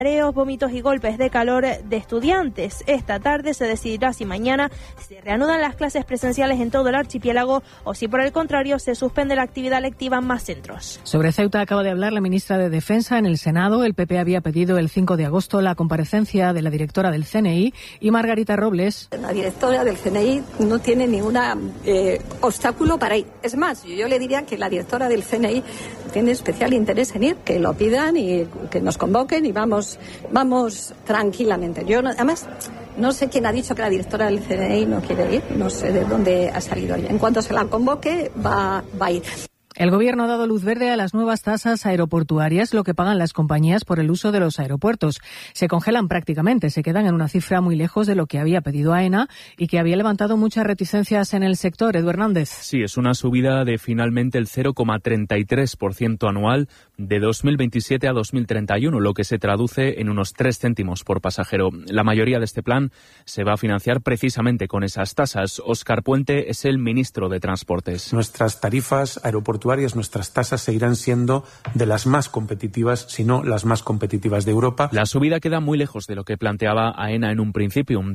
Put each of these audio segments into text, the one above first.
mareos, vómitos y golpes de calor de estudiantes. Esta tarde se decidirá si mañana se reanudan las clases presenciales en todo el archipiélago o si por el contrario se suspende la actividad lectiva en más centros. Sobre Ceuta acaba de hablar la ministra de Defensa en el Senado. El PP había pedido el 5 de agosto la comparecencia de la directora del CNI y Margarita Robles. La directora del CNI no tiene ningún obstáculo para ir. Es más, yo le diría que la directora del CNI tiene especial interés en ir, que lo pidan y que nos convoquen y vamos tranquilamente. Yo además no sé quién ha dicho que la directora del CNI no quiere ir, no sé de dónde ha salido ella. En cuanto se la convoque va a ir. El Gobierno ha dado luz verde a las nuevas tasas aeroportuarias, lo que pagan las compañías por el uso de los aeropuertos. Se congelan prácticamente, se quedan en una cifra muy lejos de lo que había pedido AENA y que había levantado muchas reticencias en el sector. Edu Hernández. Sí, es una subida de finalmente el 0,33% anual de 2027 a 2031, lo que se traduce en unos 3 céntimos por pasajero. La mayoría de este plan se va a financiar precisamente con esas tasas. Óscar Puente es el ministro de Transportes. Nuestras tarifas aeroportuarias, nuestras tasas seguirán siendo de las más competitivas, si no las más competitivas de Europa. La subida queda muy lejos de lo que planteaba AENA en un principio, un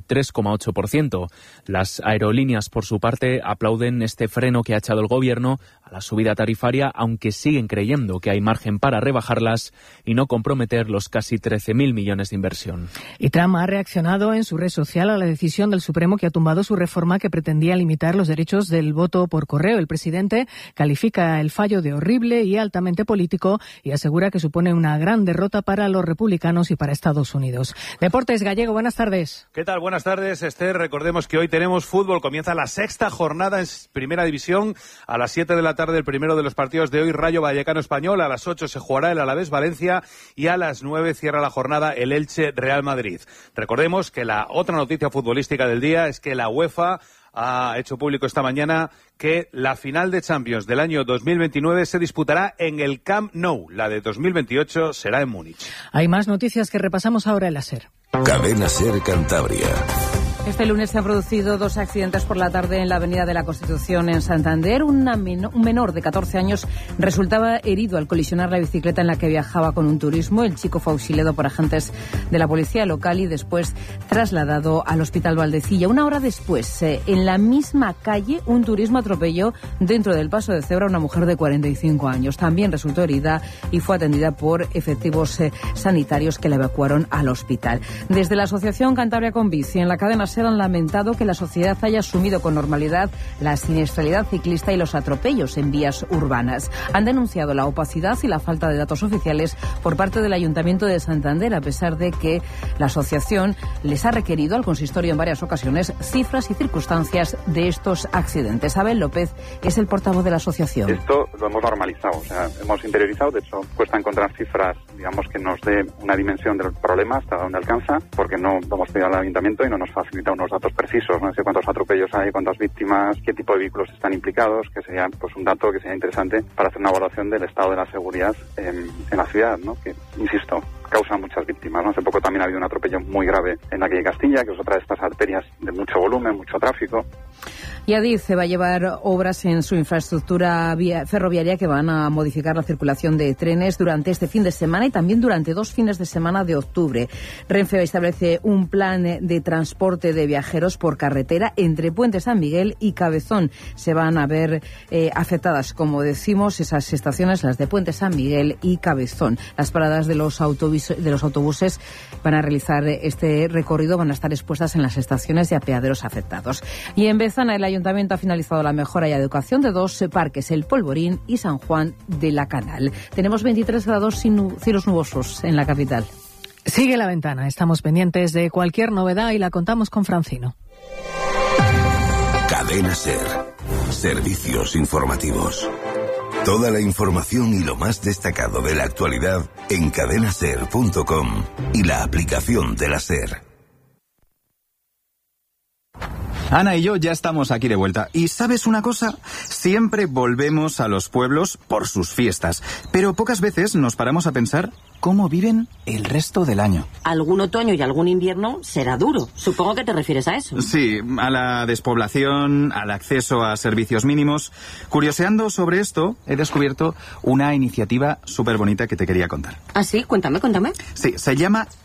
3,8%. Las aerolíneas, por su parte, aplauden este freno que ha echado el Gobierno a la subida tarifaria, aunque siguen creyendo que hay margen para rebajarlas y no comprometer los casi 13.000 millones de inversión. Y Trump ha reaccionado en su red social a la decisión del Supremo que ha tumbado su reforma que pretendía limitar los derechos del voto por correo. El presidente califica el fallo de horrible y altamente político y asegura que supone una gran derrota para los republicanos y para Estados Unidos. Deportes, Gallego, buenas tardes. ¿Qué tal? Buenas tardes, Esther. Recordemos que hoy tenemos fútbol. Comienza la 6ª jornada en Primera División. A las 7 de la tarde el primero de los partidos de hoy, Rayo Vallecano Español. A las 8 se jugará el Alavés Valencia y a las 9 cierra la jornada el Elche Real Madrid. Recordemos que la otra noticia futbolística del día es que la UEFA ha hecho público esta mañana que la final de Champions del año 2029 se disputará en el Camp Nou. La de 2028 será en Múnich. Hay más noticias que repasamos ahora en la SER. Cadena SER Cantabria. Este lunes se han producido 2 accidentes por la tarde en la Avenida de la Constitución en Santander. Un menor de 14 años resultaba herido al colisionar la bicicleta en la que viajaba con un turismo. El chico fue auxiliado por agentes de la policía local y después trasladado al Hospital Valdecilla. Una hora después, en la misma calle, un turismo atropelló dentro del paso de cebra a una mujer de 45 años. También resultó herida y fue atendida por efectivos sanitarios que la evacuaron al hospital. Desde la Asociación Cantabria con Bici, en la cadena SER, han lamentado que la sociedad haya asumido con normalidad la siniestralidad ciclista y los atropellos en vías urbanas. Han denunciado la opacidad y la falta de datos oficiales por parte del Ayuntamiento de Santander, a pesar de que la asociación les ha requerido al consistorio en varias ocasiones cifras y circunstancias de estos accidentes. Abel López es el portavoz de la asociación. Esto lo hemos normalizado, o sea, hemos interiorizado, de hecho cuesta encontrar cifras, digamos, que nos dé una dimensión del problema hasta dónde alcanza, porque no lo hemos pedido al Ayuntamiento y no nos facilita unos datos precisos, no sé cuántos atropellos hay, cuántas víctimas, qué tipo de vehículos están implicados, que sería pues un dato que sería interesante para hacer una evaluación del estado de la seguridad en la ciudad, ¿no? Que, insisto, causa muchas víctimas, ¿no? Hace poco también ha habido un atropello muy grave en la calle Castilla, que es otra de estas arterias de mucho volumen, mucho tráfico. Y Adif va a llevar obras en su infraestructura ferroviaria que van a modificar la circulación de trenes durante este fin de semana y también durante 2 fines de semana de octubre. Renfe establece un plan de transporte de viajeros por carretera entre Puente San Miguel y Cabezón. Se van a ver afectadas, como decimos, esas estaciones, las de Puente San Miguel y Cabezón. Las paradas de los autobuses van a realizar este recorrido, van a estar expuestas en las estaciones de apeaderos afectados. Y en Bezana, el Ayuntamiento ha finalizado la mejora y adecuación de 2 parques, el Polvorín y San Juan de la Canal. Tenemos 23 grados sin cielos nubosos en la capital. Sigue La Ventana. Estamos pendientes de cualquier novedad y la contamos con Francino. Cadena SER. Servicios informativos. Toda la información y lo más destacado de la actualidad en cadenaser.com y la aplicación de la SER. Ana y yo ya estamos aquí de vuelta. Y ¿sabes una cosa? Siempre volvemos a los pueblos por sus fiestas. Pero pocas veces nos paramos a pensar cómo viven el resto del año. Algún otoño y algún invierno será duro. Supongo que te refieres a eso. Sí, a la despoblación, al acceso a servicios mínimos. Curioseando sobre esto, he descubierto una iniciativa súper bonita que te quería contar. ¿Ah, sí? Cuéntame. Sí, se llama